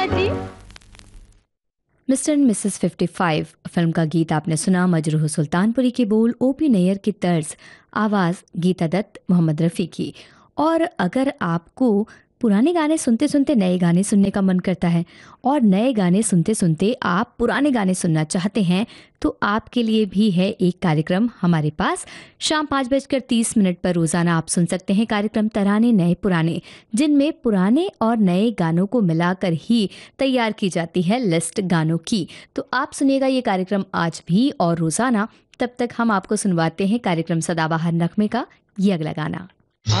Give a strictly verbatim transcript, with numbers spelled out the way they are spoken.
Ji. Mister and Mrs पचपन film का गीत आपने सुना। मजरूह सुल्तानपुरी के बोल, ओपी नैयर की तर्ज, आवाज़ गीता दत्त, मोहम्मद रफ़ी की। और अगर आपको पुराने गाने सुनते सुनते नए गाने सुनने का मन करता है और नए गाने सुनते सुनते आप पुराने गाने सुनना चाहते हैं, तो आपके लिए भी है एक कार्यक्रम हमारे पास। शाम पाँच बजकर तीस मिनट पर रोज़ाना आप सुन सकते हैं कार्यक्रम तराने नए पुराने, जिनमें पुराने और नए गानों को मिलाकर ही तैयार की जाती है लिस्ट गानों की। तो आप सुनिएगा ये कार्यक्रम आज भी और रोज़ाना। तब तक हम आपको सुनवाते हैं कार्यक्रम सदाबहार नगमे का ये अगला गाना।